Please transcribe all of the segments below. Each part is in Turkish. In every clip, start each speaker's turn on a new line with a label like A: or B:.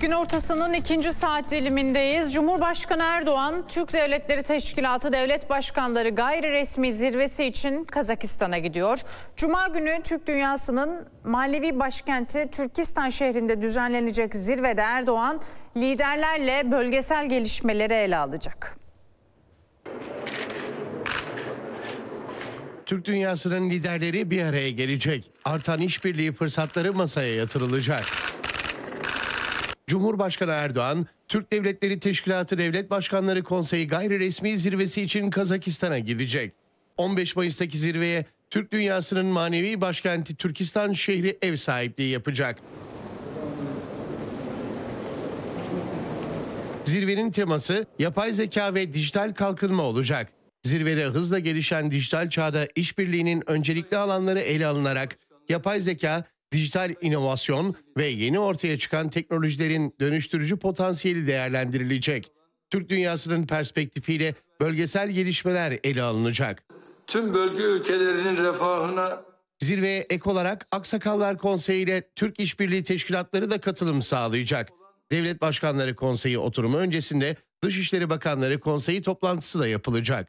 A: Gün ortasının ikinci saat dilimindeyiz. Cumhurbaşkanı Erdoğan, Türk Devletleri Teşkilatı Devlet Başkanları gayri resmi zirvesi için Kazakistan'a gidiyor. Cuma günü Türk dünyasının manevi başkenti Türkistan şehrinde düzenlenecek zirvede Erdoğan, liderlerle bölgesel gelişmeleri ele alacak.
B: Türk dünyasının liderleri bir araya gelecek. Artan işbirliği fırsatları masaya yatırılacak. Cumhurbaşkanı Erdoğan, Türk Devletleri Teşkilatı Devlet Başkanları Konseyi gayri resmi zirvesi için Kazakistan'a gidecek. 15 Mayıs'taki zirveye Türk dünyasının manevi başkenti Türkistan şehri ev sahipliği yapacak. Zirvenin teması yapay zeka ve dijital kalkınma olacak. Zirvede hızla gelişen dijital çağda işbirliğinin öncelikli alanları ele alınarak yapay zeka, dijital inovasyon ve yeni ortaya çıkan teknolojilerin dönüştürücü potansiyeli değerlendirilecek. Türk dünyasının perspektifiyle bölgesel gelişmeler ele alınacak.
C: Tüm bölge ülkelerinin refahına...
B: Zirveye ek olarak Aksakallar Konseyi ile Türk İşbirliği Teşkilatları da katılım sağlayacak. Devlet Başkanları Konseyi oturumu öncesinde Dışişleri Bakanları Konseyi toplantısı da yapılacak.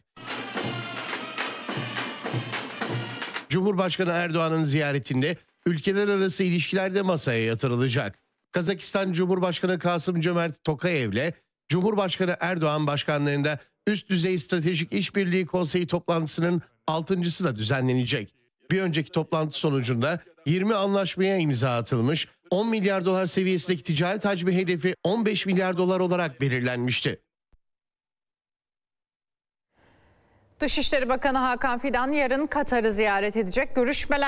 B: Cumhurbaşkanı Erdoğan'ın ziyaretinde ülkeler arası ilişkiler de masaya yatırılacak. Kazakistan Cumhurbaşkanı Kasım-Cömert Tokayev'le Cumhurbaşkanı Erdoğan başkanlığında üst düzey stratejik işbirliği konseyi toplantısının 6.'sı da düzenlenecek. Bir önceki toplantı sonucunda 20 anlaşmaya imza atılmış, 10 milyar dolar seviyesindeki ticaret hacmi hedefi 15 milyar dolar olarak belirlenmişti.
A: Dışişleri Bakanı Hakan Fidan yarın Katar'ı ziyaret edecek. Görüşmeler